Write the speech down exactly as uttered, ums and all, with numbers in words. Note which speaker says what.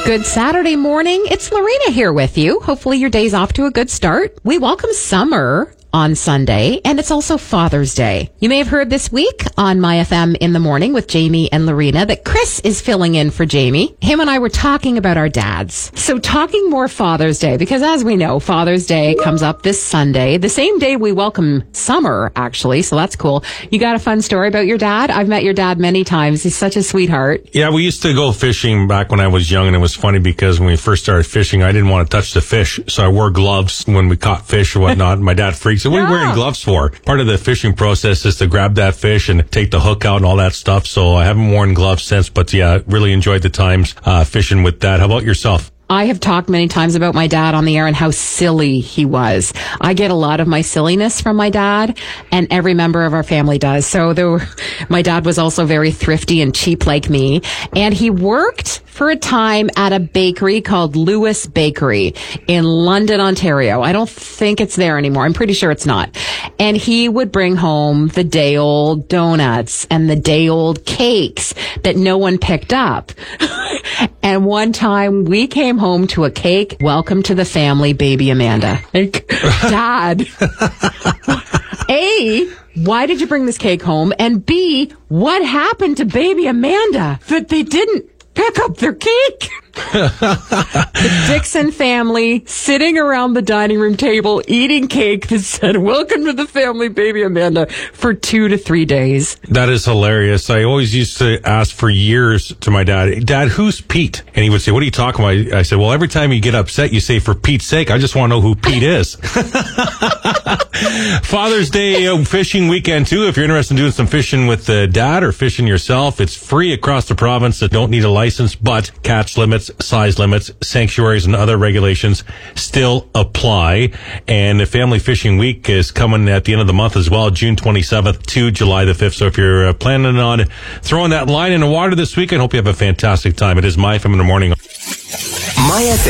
Speaker 1: Good Saturday morning. It's Lorena here with you. Hopefully your day's off to a good start. We welcome summer on Sunday, and it's also Father's Day. You may have heard this week on My F M in the Morning with Jamie and Lorena that Chris is filling in for Jamie. Him and I were talking about our dads. So talking more Father's Day, because as we know, Father's Day comes up this Sunday, the same day we welcome summer, actually, so that's cool. You got a fun story about your dad? I've met your dad many times. He's such a sweetheart.
Speaker 2: Yeah, we used to go fishing back when I was young, and it was funny because when we first started fishing, I didn't want to touch the fish, so I wore gloves when we caught fish or whatnot. My dad freaks. What are you wearing gloves for? Part of the fishing process is to grab that fish and take the hook out and all that stuff. So I haven't worn gloves since, but yeah, really enjoyed the times uh, fishing with Dad. How about yourself?
Speaker 1: I have talked many times about my dad on the air and how silly he was. I get a lot of my silliness from my dad, and every member of our family does. So there, my dad was also very thrifty and cheap like me, and he worked for a time at a bakery called Lewis Bakery in London, Ontario. I don't think it's there anymore. I'm pretty sure it's not. And he would bring home the day-old donuts and the day-old cakes that no one picked up. And one time we came home to a cake. Welcome to the family, baby Amanda. Like, Dad, A, why did you bring this cake home? And B, what happened to baby Amanda that they didn't pick up their cake? The Dixon family sitting around the dining room table eating cake that said, welcome to the family, baby Amanda, for two to three days.
Speaker 2: That is hilarious. I always used to ask for years to my dad, Dad, who's Pete? And he would say, what are you talking about? I said, well, every time you get upset, you say, for Pete's sake, I just want to know who Pete is. Father's Day uh, fishing weekend, too. If you're interested in doing some fishing with uh, Dad or fishing yourself, it's free across the province that don't need a license, but catch limits, size limits, sanctuaries, and other regulations still apply. And the Family Fishing Week is coming at the end of the month as well, June twenty-seventh to July the fifth. So if you're uh, planning on throwing that line in the water this weekend, I hope you have a fantastic time. It is My F M in the Morning.
Speaker 3: My F M.